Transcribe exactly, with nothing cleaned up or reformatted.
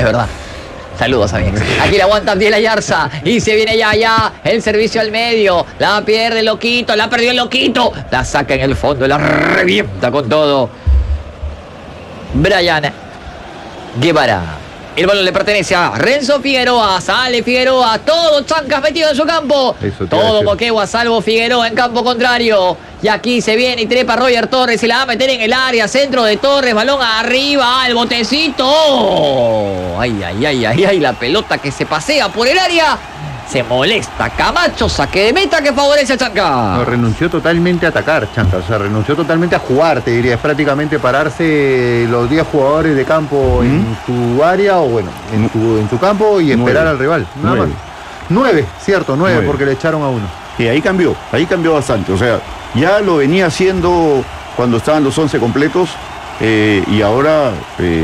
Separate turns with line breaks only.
Es verdad. Saludos, amigos. Aquí la aguanta Abdiel Ayarza. Y se viene ya, ya. El servicio al medio. La pierde el Loquito. La perdió el Loquito. La saca en el fondo. La revienta con todo. Brian Guevara. El balón le pertenece a Renzo Figueroa. Sale Figueroa. Todo Chancas metido en su campo. Todo Moquegua salvo Figueroa en campo contrario. Y aquí se viene y trepa Roger Torres. Y la va a meter en el área. Centro de Torres. Balón arriba. El botecito. Ay, ay, ay, ay, ay. La pelota que se pasea por el área. Se molesta. Camacho, saque de meta que favorece a Chanca.
No, renunció totalmente a atacar, Chanca. O sea, renunció totalmente a jugar, te diría. Es prácticamente pararse los diez jugadores de campo ¿Mm? en su área o, bueno, en su, en su campo y esperar nueve. al rival. Nada nueve. más. Nueve, cierto, nueve, nueve, porque le echaron a uno.
Y ahí cambió, ahí cambió bastante. O sea, ya lo venía haciendo cuando estaban los once completos eh, y ahora... Eh,